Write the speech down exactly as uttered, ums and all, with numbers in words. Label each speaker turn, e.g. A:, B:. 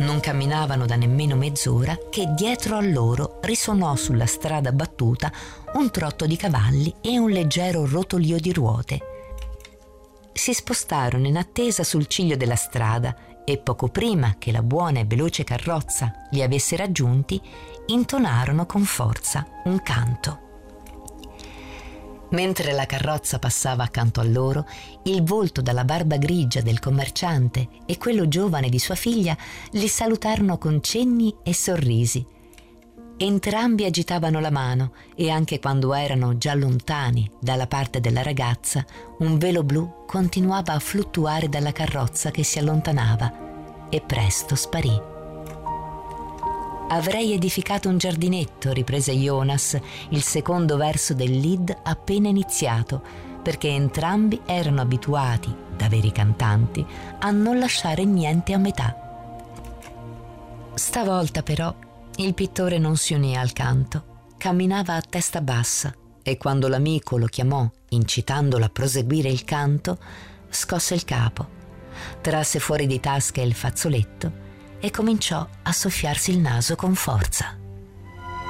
A: Non camminavano da nemmeno mezz'ora che dietro a loro risuonò sulla strada battuta un trotto di cavalli e un leggero rotolio di ruote. Si spostarono in attesa sul ciglio della strada e poco prima che la buona e veloce carrozza li avesse raggiunti, intonarono con forza un canto. Mentre la carrozza passava accanto a loro, il volto dalla barba grigia del commerciante e quello giovane di sua figlia li salutarono con cenni e sorrisi. Entrambi agitavano la mano e anche quando erano già lontani dalla parte della ragazza, un velo blu continuava a fluttuare dalla carrozza che si allontanava e presto sparì. «Avrei edificato un giardinetto», riprese Jonas, il secondo verso del Lied appena iniziato, perché entrambi erano abituati, da veri cantanti, a non lasciare niente a metà. Stavolta però il pittore non si unì al canto, camminava a testa bassa e quando l'amico lo chiamò, incitandolo a proseguire il canto, scosse il capo, trasse fuori di tasca il fazzoletto e cominciò a soffiarsi il naso con forza.